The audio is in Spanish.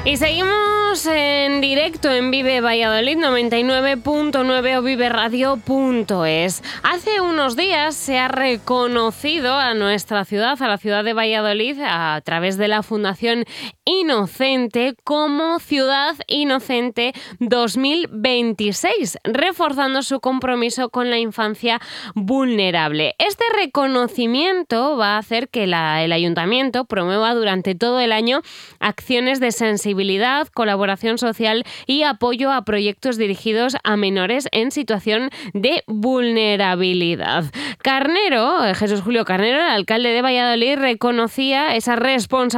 Y seguimos en directo en Vive Valladolid 99.9 o viveradio.es. Hace unos días se ha reconocido a nuestra ciudad, a la ciudad de Valladolid, a través de la Fundación Inocente, como Ciudad Inocente 2026, reforzando su compromiso con la infancia vulnerable. Este reconocimiento va a hacer que el Ayuntamiento promueva durante todo el año acciones de sensibilidad, colaboración social y apoyo a proyectos dirigidos a menores en situación de vulnerabilidad. Jesús Julio Carnero, el alcalde de Valladolid, reconocía esa responsabilidad